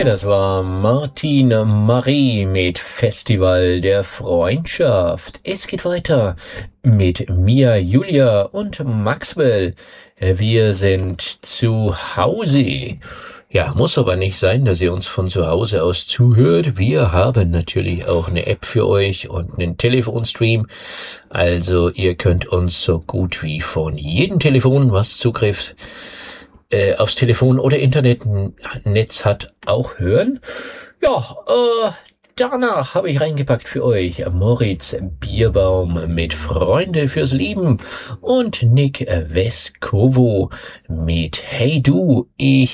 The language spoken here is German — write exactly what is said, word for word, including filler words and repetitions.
Ja, das war Martin Marie mit Festival der Freundschaft. Es geht weiter mit Mia, Julia und Maxwell. Wir sind zu Hause. Ja, muss aber nicht sein, dass ihr uns von zu Hause aus zuhört. Wir haben natürlich auch eine App für euch und einen Telefonstream. Also ihr könnt uns so gut wie von jedem Telefon, was Zugriff äh, aufs Telefon oder Internetnetz hat, auch hören. Ja, äh, danach habe ich reingepackt für euch Moritz Bierbaum mit Freunde fürs Leben und Nick Vescovo mit Hey Du, ich